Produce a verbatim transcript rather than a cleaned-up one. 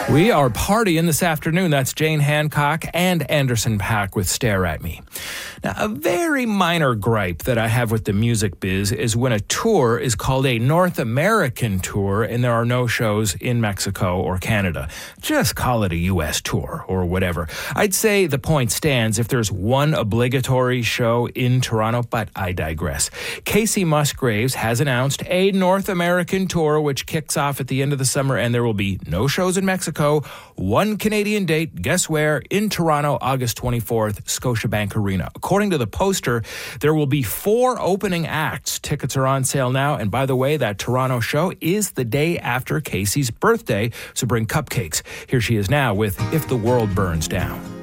We are partying this afternoon. That's Jane Hancock and Anderson .Paak with Stare at Me. Now, a very minor gripe that I have with the music biz is when a tour is called a North American tour and there are no shows in Mexico or Canada. Just call it a U S tour or whatever. I'd say the point stands if there's one obligatory show in Toronto, but I digress. Kacey Musgraves has announced a North American tour which kicks off at the end of the summer, and there will be no shows in Mexico, one Canadian date, guess where? In Toronto, August twenty-fourth, Scotiabank Arena. According to the poster, there will be four opening acts. Tickets are on sale now, and by the way, that Toronto show is the day after Kacey's birthday, so bring cupcakes. Here she is now with If the World Burns Down.